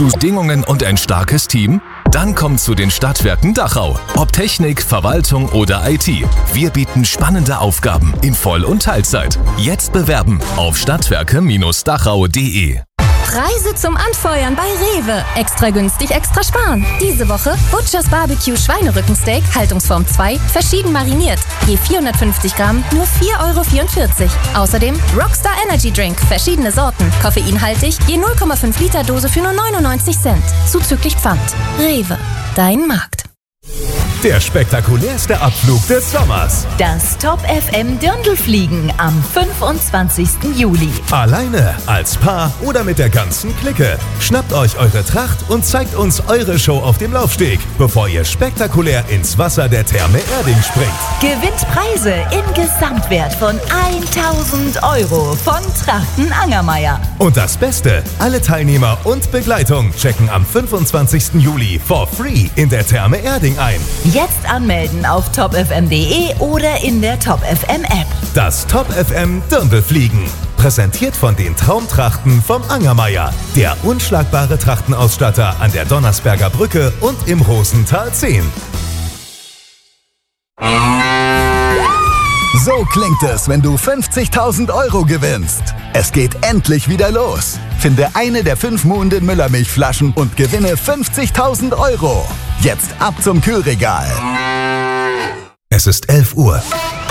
Bedingungen und ein starkes Team? Dann komm zu den Stadtwerken Dachau. Ob Technik, Verwaltung oder IT. Wir bieten spannende Aufgaben in Voll- und Teilzeit. Jetzt bewerben auf stadtwerke-dachau.de. Preise zum Anfeuern bei Rewe. Extra günstig, extra sparen. Diese Woche Butchers Barbecue Schweinerückensteak, Haltungsform 2, verschieden mariniert. Je 450 Gramm, nur 4,44 €. Außerdem Rockstar Energy Drink, verschiedene Sorten, koffeinhaltig, je 0,5 Liter Dose für nur 99 Cent. Zuzüglich Pfand. Rewe, dein Markt. Der spektakulärste Abflug des Sommers. Das Top FM Dirndlfliegen am 25. Juli. Alleine, als Paar oder mit der ganzen Clique. Schnappt euch eure Tracht und zeigt uns eure Show auf dem Laufsteg, bevor ihr spektakulär ins Wasser der Therme Erding springt. Gewinnt Preise im Gesamtwert von 1.000 € von Trachten Angermeier. Und das Beste, alle Teilnehmer und Begleitung checken am 25. Juli for free in der Therme Erding ein. Jetzt anmelden auf topfm.de oder in der Top FM App. Das Top FM Dirndlfliegen. Präsentiert von den Traumtrachten vom Angermeier. Der unschlagbare Trachtenausstatter an der Donnersberger Brücke und im Rosental 10. So klingt es, wenn du 50.000 € gewinnst. Es geht endlich wieder los. Finde eine der 5 Muhnden Müllermilchflaschen und gewinne 50.000 €. Jetzt ab zum Kühlregal. Es ist 11 Uhr.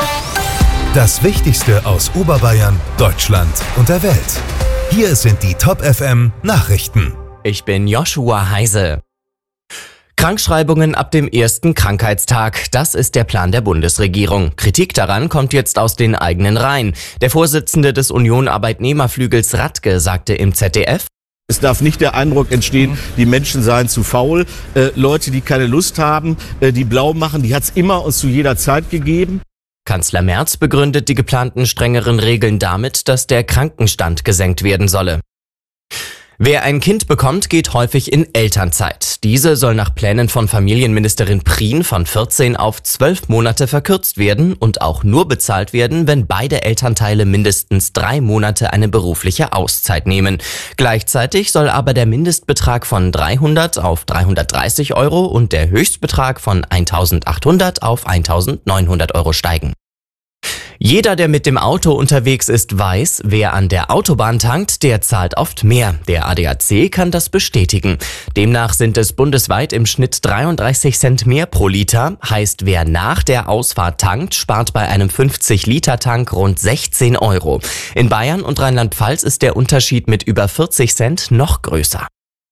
Das Wichtigste aus Oberbayern, Deutschland und der Welt. Hier sind die Top FM Nachrichten. Ich bin Joshua Heise. Krankschreibungen ab dem ersten Krankheitstag, das ist der Plan der Bundesregierung. Kritik daran kommt jetzt aus den eigenen Reihen. Der Vorsitzende des Union-Arbeitnehmerflügels Radke sagte im ZDF: Es darf nicht der Eindruck entstehen, die Menschen seien zu faul. Leute, die keine Lust haben, die blau machen, die hat es immer und zu jeder Zeit gegeben. Kanzler Merz begründet die geplanten strengeren Regeln damit, dass der Krankenstand gesenkt werden solle. Wer ein Kind bekommt, geht häufig in Elternzeit. Diese soll nach Plänen von Familienministerin Prien von 14 auf 12 Monate verkürzt werden und auch nur bezahlt werden, wenn beide Elternteile mindestens 3 Monate eine berufliche Auszeit nehmen. Gleichzeitig soll aber der Mindestbetrag von 300 auf 330 € und der Höchstbetrag von 1.800 auf 1.900 € steigen. Jeder, der mit dem Auto unterwegs ist, weiß, wer an der Autobahn tankt, der zahlt oft mehr. Der ADAC kann das bestätigen. Demnach sind es bundesweit im Schnitt 33 Cent mehr pro Liter. Heißt, wer nach der Ausfahrt tankt, spart bei einem 50-Liter-Tank rund 16 €. In Bayern und Rheinland-Pfalz ist der Unterschied mit über 40 Cent noch größer.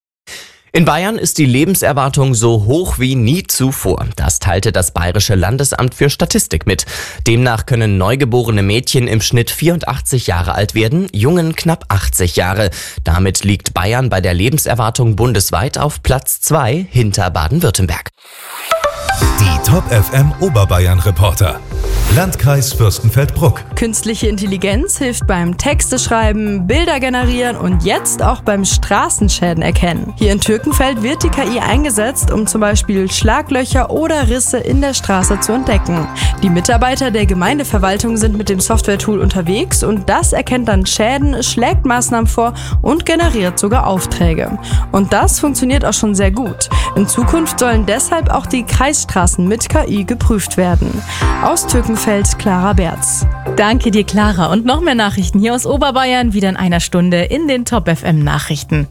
In Bayern ist die Lebenserwartung so hoch wie nie zuvor. Das teilte das Bayerische Landesamt für Statistik mit. Demnach können neugeborene Mädchen im Schnitt 84 Jahre alt werden, Jungen knapp 80 Jahre. Damit liegt Bayern bei der Lebenserwartung bundesweit auf Platz 2 hinter Baden-Württemberg. Die Top FM Oberbayern Reporter. Landkreis Fürstenfeldbruck. Künstliche Intelligenz hilft beim Texte schreiben, Bilder generieren und jetzt auch beim Straßenschäden erkennen. Hier in Türkenfeld wird die KI eingesetzt, um zum Beispiel Schlaglöcher oder Risse in der Straße zu entdecken. Die Mitarbeiter der Gemeindeverwaltung sind mit dem Software-Tool unterwegs und das erkennt dann Schäden, schlägt Maßnahmen vor und generiert sogar Aufträge. Und das funktioniert auch schon sehr gut. In Zukunft sollen deshalb auch die Kreisstraßen mit KI geprüft werden. Aus Türkenfeld Clara Berz. Danke dir, Clara. Und noch mehr Nachrichten hier aus Oberbayern, wieder in einer Stunde in den Top FM Nachrichten.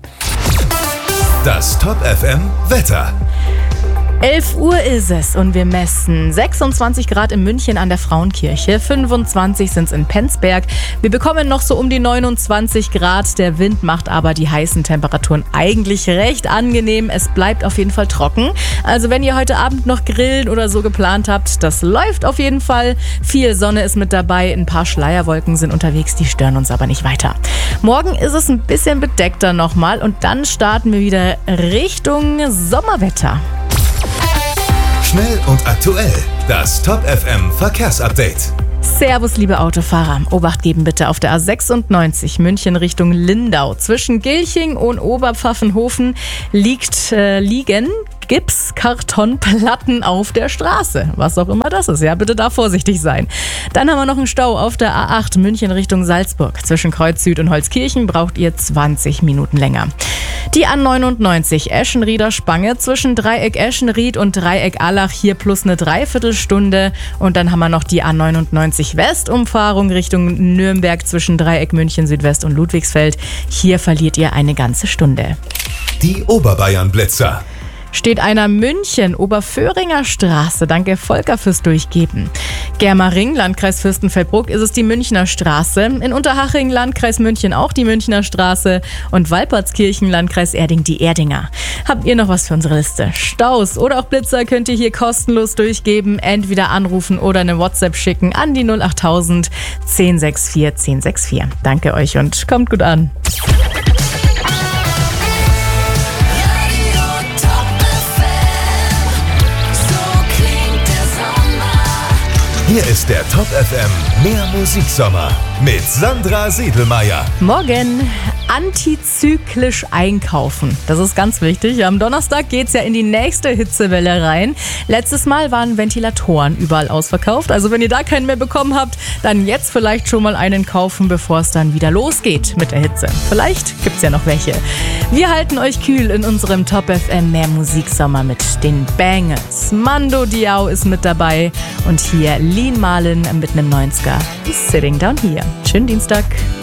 Das Top FM Wetter. 11 Uhr ist es und wir messen 26 Grad in München an der Frauenkirche, 25 sind es in Penzberg. Wir bekommen noch so um die 29 Grad. Der Wind macht aber die heißen Temperaturen eigentlich recht angenehm. Es bleibt auf jeden Fall trocken. Also wenn ihr heute Abend noch grillen oder so geplant habt, das läuft auf jeden Fall. Viel Sonne ist mit dabei, ein paar Schleierwolken sind unterwegs, die stören uns aber nicht weiter. Morgen ist es ein bisschen bedeckter nochmal und dann starten wir wieder Richtung Sommerwetter. Schnell und aktuell. Das Top FM Verkehrsupdate. Servus, liebe Autofahrer. Obacht geben bitte auf der A96 München Richtung Lindau. Zwischen Gilching und Oberpfaffenhofen liegen Gipskartonplatten auf der Straße. Was auch immer das ist. Ja, bitte da vorsichtig sein. Dann haben wir noch einen Stau auf der A8 München Richtung Salzburg. Zwischen Kreuz Süd und Holzkirchen braucht ihr 20 Minuten länger. Die A99 Eschenrieder Spange zwischen Dreieck Eschenried und Dreieck Allach hier plus eine Dreiviertelstunde. Und dann haben wir noch die A99 Westumfahrung Richtung Nürnberg zwischen Dreieck München Südwest und Ludwigsfeld. Hier verliert ihr eine ganze Stunde. Die Oberbayern-Blitzer. Steht einer München, Oberföhringer Straße. Danke Volker fürs Durchgeben. Germering, Landkreis Fürstenfeldbruck, ist es die Münchner Straße. In Unterhaching, Landkreis München, auch die Münchner Straße. Und Walpertskirchen, Landkreis Erding, die Erdinger. Habt ihr noch was für unsere Liste? Staus oder auch Blitzer könnt ihr hier kostenlos durchgeben. Entweder anrufen oder eine WhatsApp schicken an die 08000 1064 1064. Danke euch und kommt gut an. Hier ist der Top FM Mehr Musiksommer mit Sandra Siedelmeier. Morgen antizyklisch einkaufen. Das ist ganz wichtig. Am Donnerstag geht's ja in die nächste Hitzewelle rein. Letztes Mal waren Ventilatoren überall ausverkauft. Also wenn ihr da keinen mehr bekommen habt, dann jetzt vielleicht schon mal einen kaufen, bevor es dann wieder losgeht mit der Hitze. Vielleicht gibt's ja noch welche. Wir halten euch kühl in unserem Top FM Mehr Musiksommer mit den Bangers. Mando Diao ist mit dabei und hier Lean Marlin mit einem 90er. Sitting Down Here. Schönen Dienstag.